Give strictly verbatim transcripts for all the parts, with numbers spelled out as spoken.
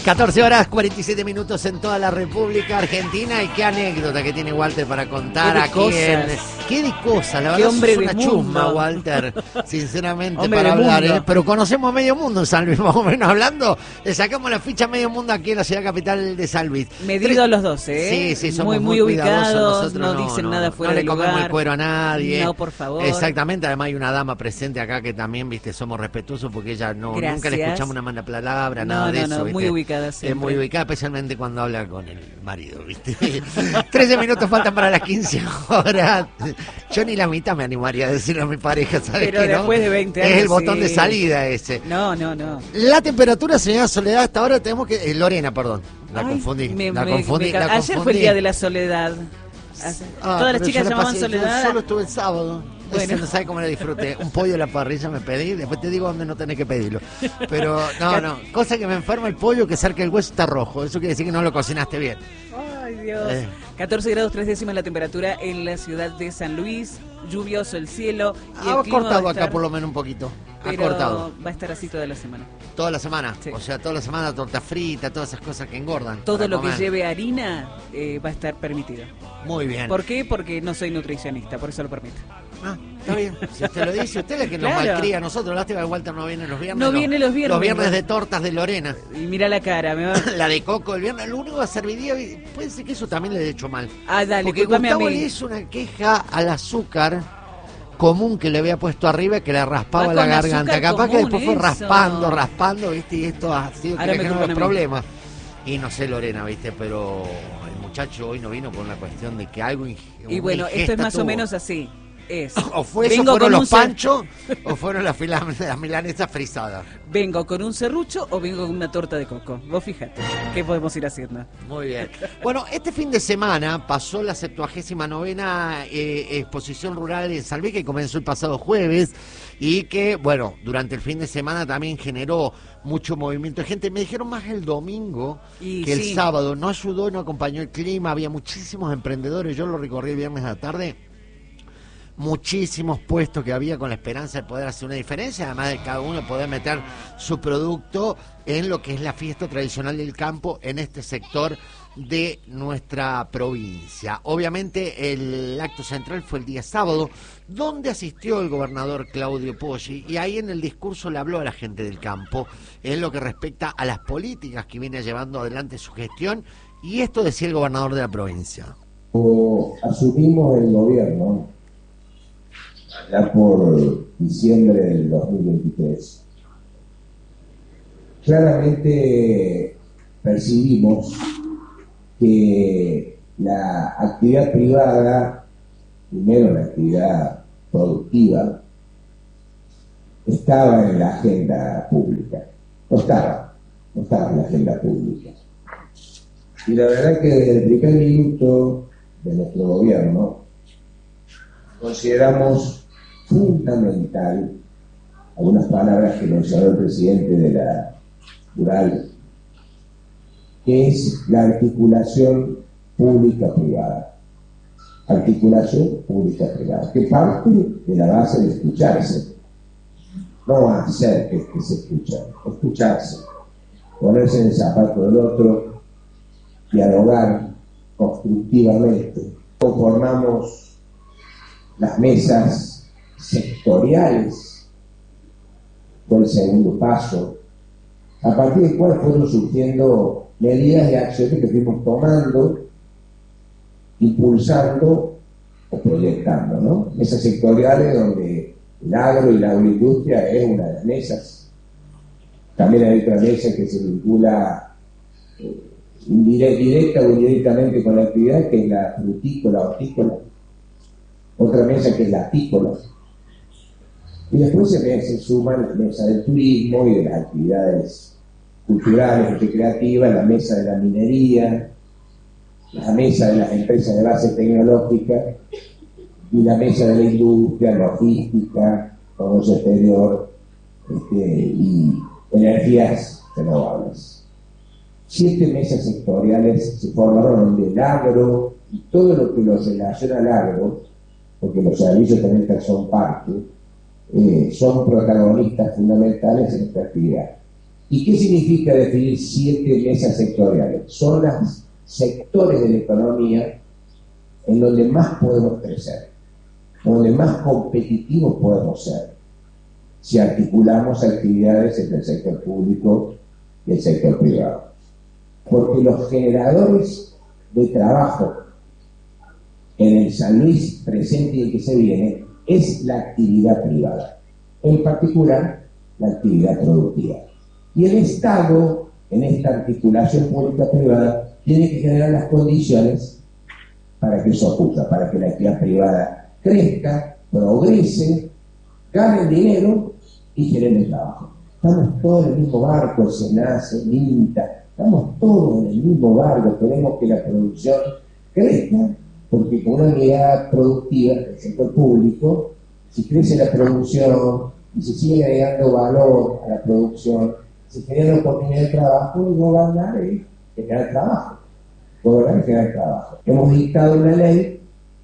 catorce horas cuarenta y siete minutos en toda la República Argentina. Y qué anécdota que tiene Walter para contar qué aquí cosas. en... Qué de cosas, la Qué verdad hombre es una de chusma, mundo. Walter, sinceramente, Hombre para de hablar, mundo. ¿eh? Pero conocemos a medio mundo en San Luis, más o menos hablando. Le sacamos la ficha a medio mundo aquí en la ciudad capital de San Luis. Medidos los dos, ¿eh? Sí, sí, somos muy, muy, muy cuidadosos. ubicados, Nosotros no, no dicen no, nada no, fuera no de le comemos lugar. el cuero a nadie. No, por favor. Exactamente, además hay una dama presente acá que también, viste, somos respetuosos porque ella no Gracias. nunca le escuchamos una mala palabra, No, nada no, de no, eso. muy ¿viste? ubicada Es siempre. muy ubicada, especialmente cuando habla con el marido, ¿viste? trece minutos faltan para las quince horas. Yo ni la mitad me animaría a decirle a mi pareja, ¿sabes Pero qué, no? después de veinte años, es el botón sí. de salida ese. No, no, no. La temperatura, señora Soledad, hasta ahora tenemos que... eh, Lorena, perdón. La Ay, confundí. me- la me- confundí. me la ca- Ayer fue el confundí. día de la soledad. Hace- Ah, Todas las pero chicas yo la llamaban pasé- yo soledad. Solo estuve el sábado. Bueno. Ese no sabe cómo la disfruté. Un pollo a la parrilla me pedí, después te digo dónde no tenés que pedirlo. Pero no, no. Cosa que me enferma el pollo, que cerca el hueso está rojo. Eso quiere decir que no lo cocinaste bien. Ay, Dios. Eh. catorce grados tres décimas la temperatura en la ciudad de San Luis. Lluvioso el cielo. Y Ha el clima cortado va a acá estar- por lo menos un poquito. Ha pero cortado. va a estar así toda la semana. Toda la semana. Sí. O sea, toda la semana torta frita, todas esas cosas que engordan. Todo para lo comer. que lleve harina eh, va a estar permitido. Muy bien. ¿Por qué? Porque no soy nutricionista, por eso lo permito. Ah, está bien. Si usted lo dice, usted es la que nos Claro. malcría a nosotros. Lástima que Walter no viene los viernes. No viene los viernes. Los viernes de tortas de Lorena. Y mira la cara, me va... La de coco el viernes. Lo único que serviría, puede ser que eso también le he hecho mal. Ah, dale, Porque culpame a Gustavo mí. le hizo una queja al azúcar común que le había puesto arriba, que le raspaba Va la con garganta. azúcar Capaz que común después fue eso. raspando, raspando, ¿viste? Y esto ha sido Ahora que me le generó culpan los a mí. problemas. Y no sé, Lorena, ¿viste? Pero el muchacho hoy no vino por una cuestión de que algo... ing- Y una bueno, esto es ingesta más o tuvo. menos así. Es. O fue eso, vengo fueron con un los cer- panchos, o fueron las, fila- las milanesas frisadas. Vengo con un serrucho o vengo con una torta de coco. Vos fíjate, ¿qué podemos ir haciendo? Muy bien. Bueno, este fin de semana pasó la septuagésima novena eh, exposición rural en San Luis, que comenzó el pasado jueves y que, bueno, durante el fin de semana también generó mucho movimiento de gente. Me dijeron más el domingo Y que el sí. sábado. No ayudó, no acompañó el clima, había muchísimos emprendedores. Yo lo recorrí el viernes a la tarde. Muchísimos puestos que había con la esperanza de poder hacer una diferencia, además de cada uno poder meter su producto en lo que es la fiesta tradicional del campo en este sector de nuestra provincia. Obviamente el acto central fue el día sábado, donde asistió el gobernador Claudio Poggi, y ahí en el discurso le habló a la gente del campo en lo que respecta a las políticas que viene llevando adelante su gestión, y esto decía el gobernador de la provincia. O asumimos el gobierno ya por diciembre del dos mil veintitrés. Claramente percibimos que la actividad privada, primero la actividad productiva, estaba en la agenda pública. No estaba, no estaba en la agenda pública. Y la verdad que desde el primer minuto de nuestro gobierno consideramos fundamental algunas palabras que mencionó el presidente de la rural, que es la articulación pública-privada. Articulación pública-privada, que parte de la base de escucharse, no hacer que, que se escuche, escucharse, ponerse en el zapato del otro, dialogar constructivamente. Conformamos las mesas sectoriales, fue el segundo paso, a partir del cual fueron surgiendo medidas de acciones que fuimos tomando, impulsando o proyectando, ¿no? Mesas sectoriales donde el agro y la agroindustria es una de las mesas. También hay otra mesa que se vincula eh, indire- directa o indirectamente con la actividad, que es la frutícola, hortícola. Otra mesa que es la apícola. Y después se, ve, se suman la mesa del turismo y de las actividades culturales, recreativas, la mesa de la minería, la mesa de las empresas de base tecnológica y la mesa de la industria, logística, comercio exterior este, y energías renovables. Siete mesas sectoriales se formaron donde el agro y todo lo que lo relaciona al agro, porque los servicios también son parte, eh, son protagonistas fundamentales en esta actividad. ¿Y qué significa definir siete mesas sectoriales? Son los sectores de la economía en donde más podemos crecer, donde más competitivos podemos ser, si articulamos actividades entre el sector público y el sector privado. Porque los generadores de trabajo en el San Luis presente y el que se viene es la actividad privada, en particular la actividad productiva. Y el Estado, en esta articulación pública-privada, tiene que generar las condiciones para que eso ocurra, para que la actividad privada crezca, progrese, gane dinero y genere trabajo. Estamos todos en el mismo barco, el SENACE, el INTA, estamos todos en el mismo barco, queremos que la producción crezca, porque con una mirada productiva del sector público, si crece la producción y se sigue agregando valor a la producción, se genera oportunidad de trabajo, y gobernar es generar trabajo. Gobernar es generar trabajo. Hemos dictado una ley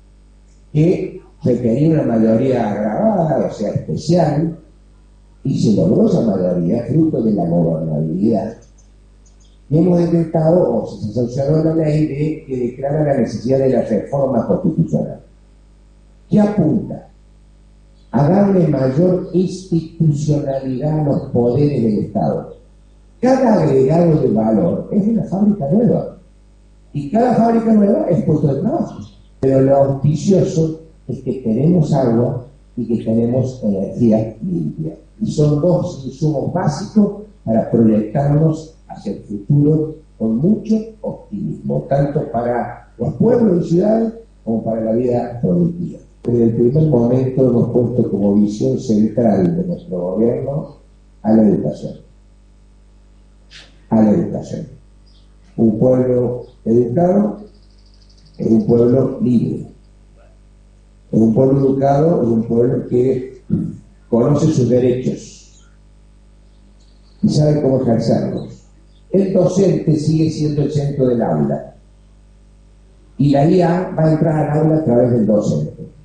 que requería una mayoría agravada, o sea, especial, y se logró esa mayoría fruto de la gobernabilidad. Y hemos decretado, o se sancionó la ley de, que declara la necesidad de la reforma constitucional. ¿Qué apunta? A darle mayor institucionalidad a los poderes del Estado. Cada agregado de valor es una fábrica nueva. Y cada fábrica nueva es puesto de trabajo. Pero lo auspicioso es que tenemos agua y que tenemos energía limpia. Y son dos insumos básicos para proyectarnos hacia el futuro con mucho optimismo, tanto para los pueblos y ciudades como para la vida productiva. Desde el primer momento hemos puesto como visión central de nuestro gobierno a la educación. A la educación. Un pueblo educado es un pueblo libre. Es un pueblo educado, es un pueblo que conoce sus derechos y sabe cómo ejercerlos. El docente sigue siendo el centro del aula y la I A va a entrar al aula a través del docente.